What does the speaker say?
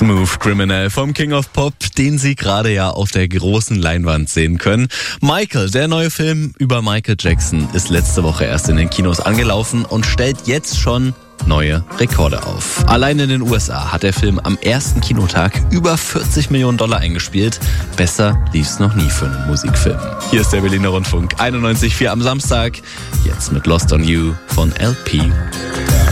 Smooth Criminal vom King of Pop, den Sie gerade ja auf der großen Leinwand sehen können. Michael, der neue Film über Michael Jackson, ist letzte Woche erst in den Kinos angelaufen und stellt jetzt schon neue Rekorde auf. Allein in den USA hat der Film am ersten Kinotag über 40 Millionen $ eingespielt. Besser lief's noch nie für einen Musikfilm. Hier ist der Berliner Rundfunk 91,4 am Samstag. Jetzt mit Lost on You von LP.